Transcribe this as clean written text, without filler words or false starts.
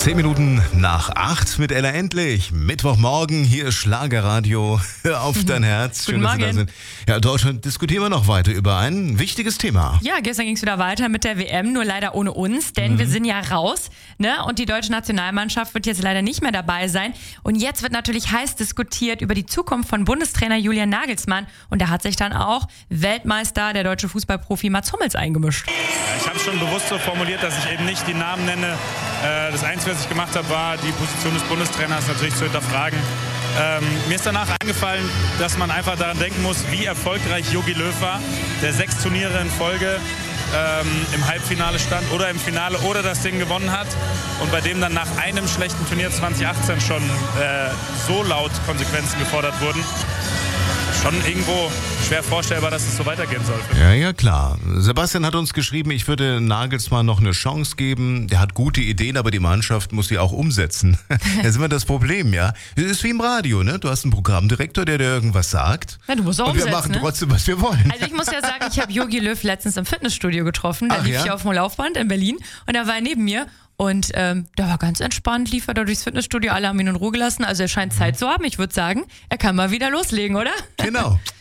7:10 mit Ella Endlich. Mittwochmorgen, hier ist Schlagerradio. Hör auf dein Herz. Guten dass Sie da Morgen. sind. Ja, in Deutschland diskutieren wir noch weiter über ein wichtiges Thema. Ja, gestern ging es wieder weiter mit der WM, nur leider ohne uns, denn wir sind ja raus, ne? Und die deutsche Nationalmannschaft wird jetzt leider nicht mehr dabei sein. Und jetzt wird natürlich heiß diskutiert über die Zukunft von Bundestrainer Julian Nagelsmann. Und da hat sich dann auch Weltmeister, der deutsche Fußballprofi Mats Hummels eingemischt. Ich habe es schon bewusst so formuliert, dass ich eben nicht die Namen nenne. Das Einzige, was ich gemacht habe, war die Position des Bundestrainers natürlich zu hinterfragen. Mir ist danach eingefallen, dass man einfach daran denken muss, wie erfolgreich Jogi Löw war, der 6 Turniere in Folge im Halbfinale stand oder im Finale oder das Ding gewonnen hat und bei dem dann nach einem schlechten Turnier 2018 schon so laut Konsequenzen gefordert wurden. Schon irgendwo schwer vorstellbar, dass es so weitergehen sollte. Ja, klar. Sebastian hat uns geschrieben, ich würde Nagelsmann noch eine Chance geben. Der hat gute Ideen, aber die Mannschaft muss sie auch umsetzen. Das ist immer das Problem, ja. Es ist wie im Radio, ne? Du hast einen Programmdirektor, der dir irgendwas sagt. Ja, du musst auch und wir umsetzen, machen ne? trotzdem, was wir wollen. Also ich muss ja sagen, ich habe Jogi Löw letztens im Fitnessstudio getroffen. Da Ach, lief ja? ich auf dem Laufband in Berlin und da war er neben mir. Und der war ganz entspannt, lief er da durchs Fitnessstudio, alle haben ihn in Ruhe gelassen. Also er scheint Zeit zu haben. Ich würde sagen, er kann mal wieder loslegen, oder? Genau.